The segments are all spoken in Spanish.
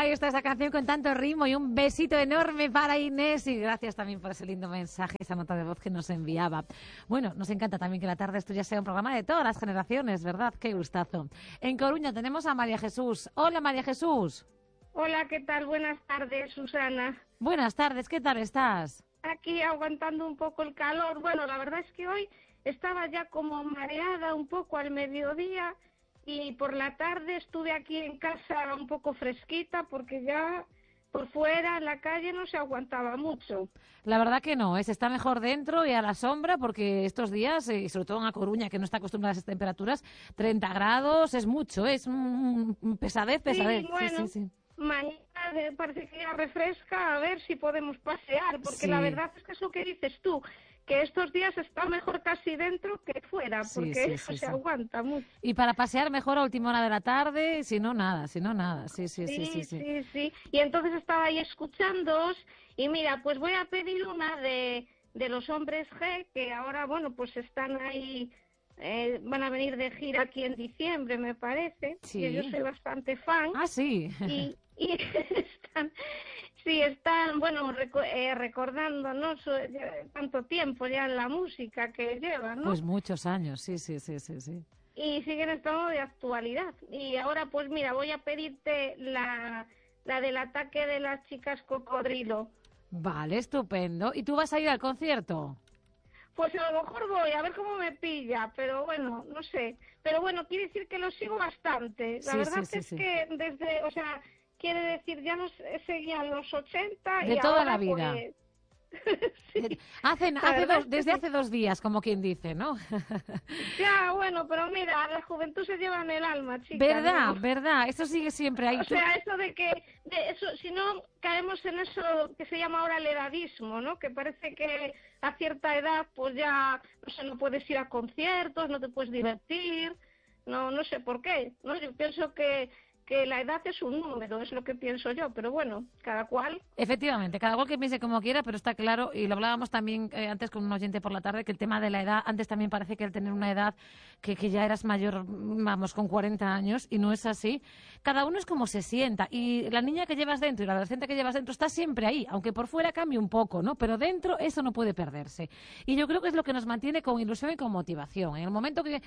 Ahí está esa canción con tanto ritmo y un besito enorme para Inés y gracias también por ese lindo mensaje, esa nota de voz que nos enviaba. Bueno, nos encanta también que la tarde esto ya sea un programa de todas las generaciones, ¿verdad? Qué gustazo. En Coruña tenemos a María Jesús. Hola, María Jesús. Hola, ¿qué tal? Buenas tardes, Susana. Buenas tardes, ¿qué tal estás? Aquí aguantando un poco el calor. Bueno, la verdad es que hoy estaba ya como mareada un poco al mediodía y por la tarde estuve aquí en casa un poco fresquita porque ya por fuera en la calle no se aguantaba mucho. La verdad que no, se está mejor dentro y a la sombra porque estos días, y sobre todo en A Coruña, que no está acostumbrada a esas temperaturas, 30 grados es mucho, es pesadez. Sí, bueno, Sí. mañana parece que ya refresca, a ver si podemos pasear, porque Sí. la verdad es que es lo que dices tú, que estos días está mejor casi dentro que fuera, porque Sí. se aguanta mucho. Y para pasear mejor a última hora de la tarde, si no nada. Sí. Y entonces estaba ahí escuchándoos y mira, pues voy a pedir una de los Hombres G, que ahora, bueno, pues están ahí, van a venir de gira aquí en diciembre, me parece, Sí. y yo soy bastante fan. Ah, sí. Y están, bueno, recordando, ¿no? Tanto tiempo ya en la música que llevan, ¿no? Pues muchos años, sí. Y siguen estando de actualidad. Y ahora, pues mira, voy a pedirte la del ataque de las chicas cocodrilo. Vale, estupendo. ¿Y tú vas a ir al concierto? Pues a lo mejor voy, a ver cómo me pilla, pero bueno, no sé. Pero bueno, quiere decir que lo sigo bastante. La verdad es que desde, o sea, quiere decir, ya los seguían los 80 de y toda ahora, la vida. Pues, sí. Desde hace 2 días, como quien dice, ¿no? Ya, bueno, pero mira, la juventud se lleva en el alma, chica. ¿Verdad? ¿No? ¿Verdad? Eso sigue siempre ahí. O sea, eso de eso, si no caemos en eso que se llama ahora el edadismo, ¿no? Que parece que a cierta edad, pues ya, no sé, no puedes ir a conciertos, no te puedes divertir, no sé por qué, ¿no? Yo pienso que la edad es un número, es lo que pienso yo, pero bueno, cada cual. Efectivamente, cada cual que piense como quiera, pero está claro, y lo hablábamos también antes con un oyente por la tarde, que el tema de la edad, antes también parece que al tener una edad que ya eras mayor, vamos, con 40 años, y no es así. Cada uno es como se sienta, y la niña que llevas dentro y la adolescente que llevas dentro está siempre ahí, aunque por fuera cambie un poco, ¿no? Pero dentro eso no puede perderse. Y yo creo que es lo que nos mantiene con ilusión y con motivación. En el momento que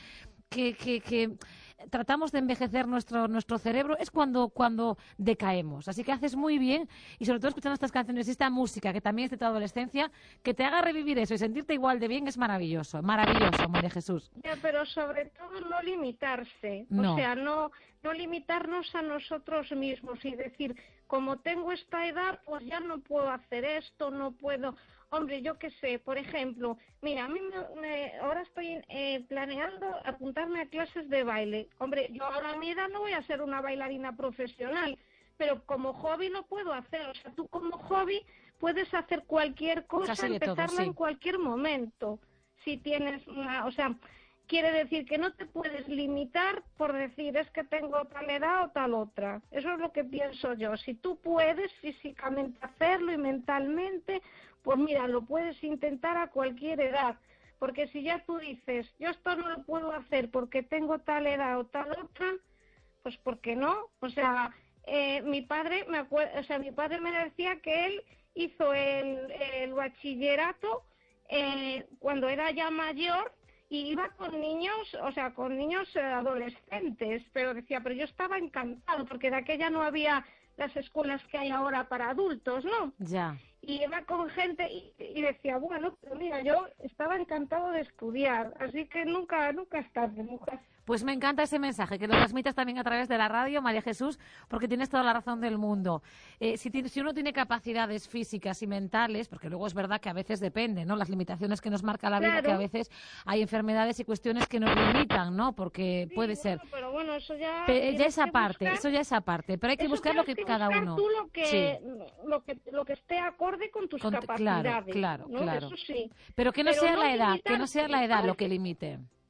tratamos de envejecer nuestro cerebro es cuando decaemos. Así que haces muy bien y sobre todo escuchando estas canciones y esta música que también es de tu adolescencia, que te haga revivir eso y sentirte igual de bien es maravilloso, maravilloso, María Jesús. Ya, pero sobre todo no limitarse, No. O sea, no limitarnos a nosotros mismos y decir, como tengo esta edad, pues ya no puedo hacer esto, no puedo. Hombre, yo qué sé, por ejemplo, mira, a mí ahora estoy planeando apuntarme a clases de baile. Hombre, yo ahora a mi edad no voy a ser una bailarina profesional, pero como hobby lo puedo hacer. O sea, tú como hobby puedes hacer cualquier cosa, empezarla en cualquier momento. Si tienes o sea, quiere decir que no te puedes limitar por decir es que tengo tal edad o tal otra. Eso es lo que pienso yo. Si tú puedes físicamente hacerlo y mentalmente, pues mira, lo puedes intentar a cualquier edad. Porque si ya tú dices, yo esto no lo puedo hacer porque tengo tal edad o tal otra, pues ¿por qué no? O sea, mi padre mi padre me decía que él hizo el bachillerato cuando era ya mayor y iba con niños, o sea, con niños adolescentes, pero decía, pero yo estaba encantado porque de aquella no había las escuelas que hay ahora para adultos, ¿no? Ya. Y iba con gente y decía, bueno, pero mira, yo estaba encantado de estudiar, así que nunca es tarde, mujer. Pues me encanta ese mensaje, que lo transmitas también a través de la radio, María Jesús, porque tienes toda la razón del mundo. Si uno tiene capacidades físicas y mentales, porque luego es verdad que a veces depende, ¿no? Las limitaciones que nos marca la vida, Claro. que a veces hay enfermedades y cuestiones que nos limitan, ¿no? Porque puede ser. Pero bueno, eso ya... Eso ya es aparte, pero hay que buscar lo que cada uno... Tú lo que esté acorde con tus capacidades. Claro. Eso sí. Pero que no sea la edad, que no sea la edad lo que limite.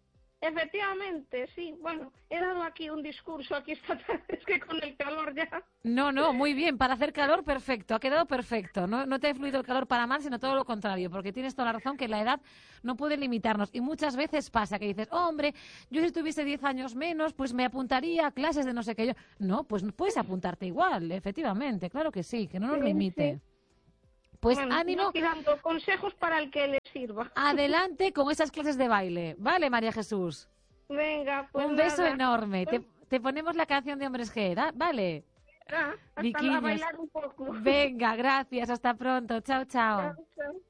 efectivamente, sí. Bueno, he dado aquí un discurso aquí esta tarde, es que con el calor ya... No, muy bien. Para hacer calor, perfecto. Ha quedado perfecto. No te ha influido el calor para mal, sino todo lo contrario. Porque tienes toda la razón que la edad no puede limitarnos. Y muchas veces pasa que dices, oh, hombre, yo si tuviese 10 años menos, pues me apuntaría a clases de no sé qué. No, pues puedes apuntarte igual, efectivamente. Claro que sí, que no nos limite. Sí. Pues Bueno, ánimo. estoy dando consejos para el que le sirva. Adelante con esas clases de baile. Vale, María Jesús. Venga, pues Un beso nada. enorme. Te ponemos la canción de Hombres G, ¿vale? Hasta Viquiños. a bailar un poco. Venga, gracias. Hasta pronto. Chao, chao. Chao, chao.